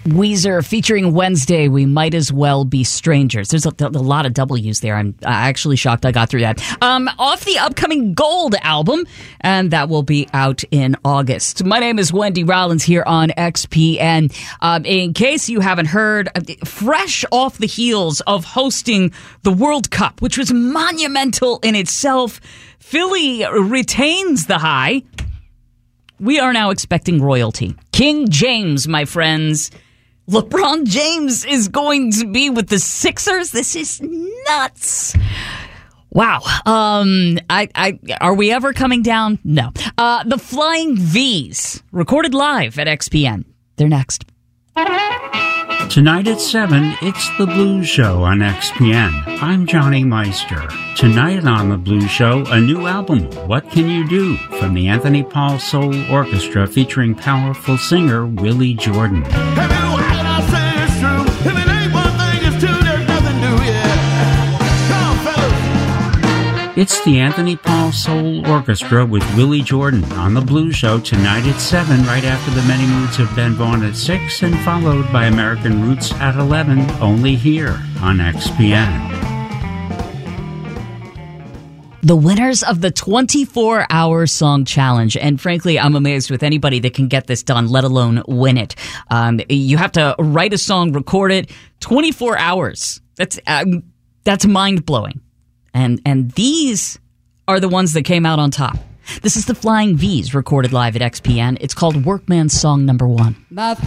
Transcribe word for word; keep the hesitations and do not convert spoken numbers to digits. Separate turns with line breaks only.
Weezer featuring Wednesday, We Might As Well Be Strangers. There's a, a lot of W's there. I'm actually shocked I got through that. Um, off the upcoming Gold album, and that will be out in August. My name is Wendy Rollins here on X P N. Um, in case you haven't heard, fresh off the heels of hosting the World Cup, which was monumental in itself, Philly retains the high. We are now expecting royalty. King James, my friends. LeBron James is going to be with the Sixers. This is nuts. Wow. Um, I, I, are we ever coming down? No. Uh, the Flying V's, recorded live at X P N. They're next.
Tonight at seven, it's The Blues Show on X P N. I'm Johnny Meister. Tonight on The Blues Show, a new album, What Can You Do? From the Anthony Paul Soul Orchestra featuring powerful singer Willie Jordan. It's the Anthony Paul Soul Orchestra with Willie Jordan on The Blues Show tonight at seven, right after the Many Moods of Ben Vaughn at six, and followed by American Roots at eleven, only here on X P N.
The winners of the twenty-four hour Song Challenge. And frankly, I'm amazed with anybody that can get this done, let alone win it. Um, you have to write a song, record it, twenty-four hours. That's um, that's mind-blowing. And and these are the ones that came out on top. This is the Flying V's, recorded live at X P N. It's called Workman's Song Number One.